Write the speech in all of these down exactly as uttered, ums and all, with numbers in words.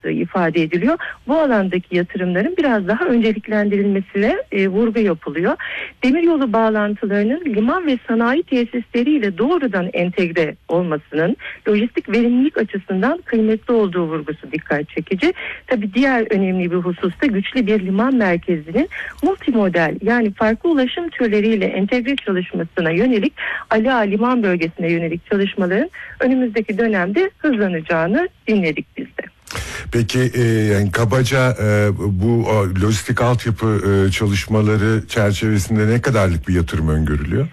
yaptığı ifade ediliyor. Bu alandaki yatırımların biraz daha önceliklendirilmesine e, vurgu yapılıyor. Demiryolu bağlantılarının liman ve sanayi tesisleriyle doğrudan entegre olmasının lojistik verimlilik açısından kıymetli olduğu vurgusu dikkat çekici. Tabii diğer önemli bir husus da güçlü bir liman merkezinin multimodal, yani farklı ulaşım türleriyle entegre çalışmasına yönelik Ali Ağa liman bölgesine yönelik çalışmaların önümüzdeki dönemde hızlanacağını dinledik biz de. Peki e, yani kabaca e, bu o, lojistik altyapı e, çalışmaları çerçevesinde ne kadarlık bir yatırım öngörülüyor?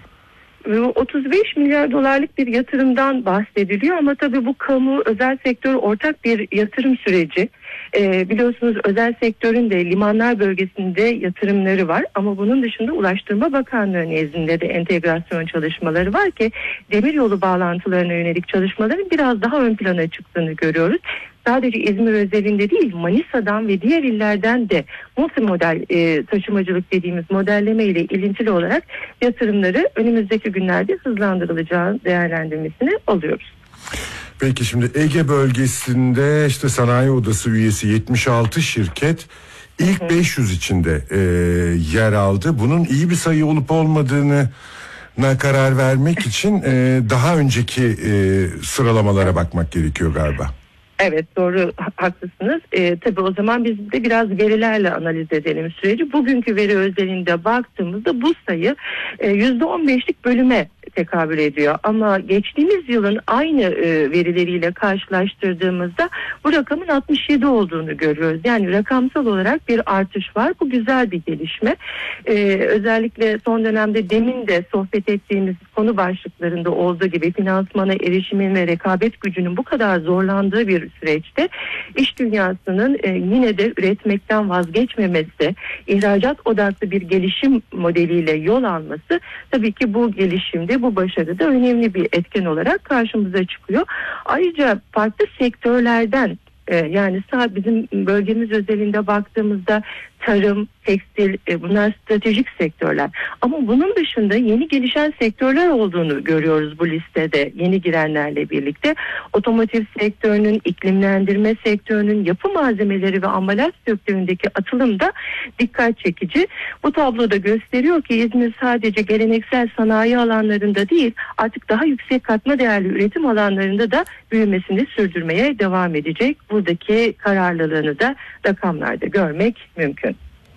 otuz beş milyar dolarlık bir yatırımdan bahsediliyor ama tabii bu kamu özel sektör ortak bir yatırım süreci. Ee, biliyorsunuz özel sektörün de limanlar bölgesinde yatırımları var ama bunun dışında Ulaştırma Bakanlığı nezdinde de entegrasyon çalışmaları var ki demiryolu bağlantılarına yönelik çalışmaların biraz daha ön plana çıktığını görüyoruz. Sadece İzmir özelinde değil, Manisa'dan ve diğer illerden de multimodal e, taşımacılık dediğimiz modelleme ile ilintili olarak yatırımları önümüzdeki günlerde hızlandırılacağı değerlendirmesini alıyoruz. Peki şimdi Ege bölgesinde işte sanayi odası üyesi yetmiş altı şirket ilk hı hı. beş yüz içinde e, yer aldı. Bunun iyi bir sayı olup olmadığını na karar vermek için e, daha önceki e, sıralamalara bakmak gerekiyor galiba. Evet, doğru, haklısınız. Ee, tabii o zaman biz de biraz verilerle analiz edelim süreci. Bugünkü veri özelinde baktığımızda bu sayı e, yüzde on beşlik bölüme tekabül ediyor. Ama geçtiğimiz yılın aynı e, verileriyle karşılaştırdığımızda bu rakamın altmış yedi olduğunu görüyoruz. Yani rakamsal olarak bir artış var. Bu güzel bir gelişme. E, özellikle son dönemde demin de sohbet ettiğimiz konu başlıklarında olduğu gibi finansmana erişimin ve rekabet gücünün bu kadar zorlandığı bir süreçte iş dünyasının e, yine de üretmekten vazgeçmemesi, ihracat odaklı bir gelişim modeliyle yol alması tabii ki bu gelişimde, bu başarıda önemli bir etken olarak karşımıza çıkıyor. Ayrıca farklı sektörlerden e, yani sadece bizim bölgemiz özelinde baktığımızda tarım, tekstil, e, bunlar stratejik sektörler. Ama bunun dışında yeni gelişen sektörler olduğunu görüyoruz bu listede yeni girenlerle birlikte. Otomotiv sektörünün, iklimlendirme sektörünün, yapı malzemeleri ve ambalaj sektöründeki atılım da dikkat çekici. Bu tabloda gösteriyor ki İzmir sadece geleneksel sanayi alanlarında değil, artık daha yüksek katma değerli üretim alanlarında da büyümesini sürdürmeye devam edecek. Buradaki kararlılığını da rakamlarda görmek mümkün.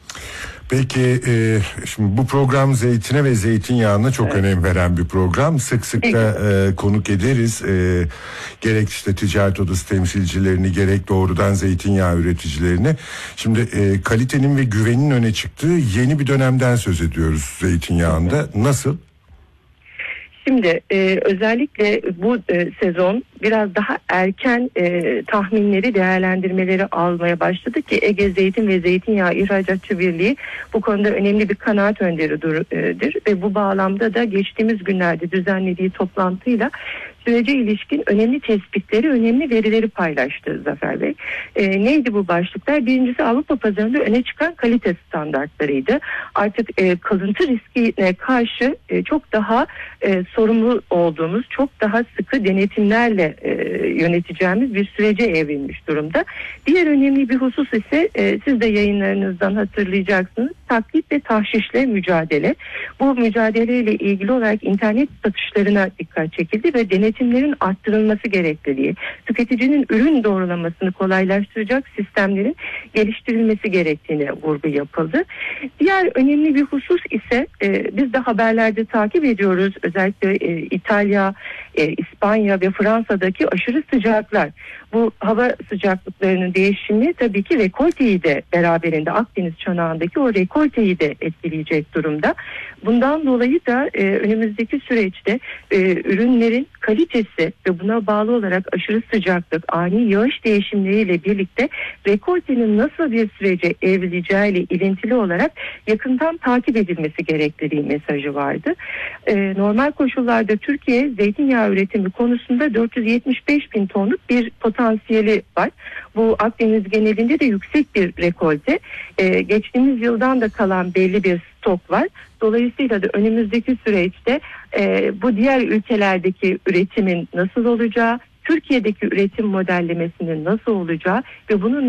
Peki e, şimdi bu program zeytine ve zeytinyağına çok evet. önem veren bir program. Sık sık da e, konuk ederiz. E, gerek işte ticaret odası temsilcilerini, gerek doğrudan zeytinyağı üreticilerini. Şimdi e, kalitenin ve güvenin öne çıktığı yeni bir dönemden söz ediyoruz zeytinyağında. Nasıl? Şimdi e, özellikle bu e, sezon biraz daha erken e, tahminleri, değerlendirmeleri almaya başladı ki Ege Zeytin ve Zeytinyağı İhracatçı Birliği bu konuda önemli bir kanaat önderidir ve bu bağlamda da geçtiğimiz günlerde düzenlediği toplantıyla sürece ilişkin önemli tespitleri, önemli verileri paylaştı Zafer Bey. E, neydi bu başlıklar? Birincisi Avrupa pazarında öne çıkan kalite standartlarıydı. Artık e, kalıntı riskine karşı e, çok daha e, sorumlu olduğumuz, çok daha sıkı denetimlerle e, yöneteceğimiz bir sürece evrilmiş durumda. Diğer önemli bir husus ise e, siz de yayınlarınızdan hatırlayacaksınız. Taklit ve tahşişle mücadele. Bu mücadeleyle ilgili olarak internet satışlarına dikkat çekildi ve denetimlerin arttırılması gerekliliği, tüketicinin ürün doğrulamasını kolaylaştıracak sistemlerin geliştirilmesi gerektiğine vurgu yapıldı. Diğer önemli bir husus ise e, biz de haberlerde takip ediyoruz. Özellikle e, İtalya, e, İspanya ve Fransa'daki aşırı sıcaklar. Bu hava sıcaklıklarının değişimi tabii ki rekolteyi de beraberinde, Akdeniz çanağındaki o rekolteyi de etkileyecek durumda. Bundan dolayı da e, önümüzdeki süreçte e, ürünlerin kalitesi ve buna bağlı olarak aşırı sıcaklık, ani yağış değişimleriyle birlikte rekoltenin nasıl bir sürece evrileceğiyle ilintili olarak yakından takip edilmesi gerekliliği mesajı vardı. E, normal koşullarda Türkiye zeytinyağı üretimi konusunda dört yüz yetmiş beş bin tonluk bir potansiyeli var. Bu Akdeniz genelinde de yüksek bir rekolte. E, geçtiğimiz yıldan da kalan belli bir stok var. Dolayısıyla da önümüzdeki süreçte e, bu diğer ülkelerdeki üretimin nasıl olacağı, Türkiye'deki üretim modellemesinin nasıl olacağı ve bunun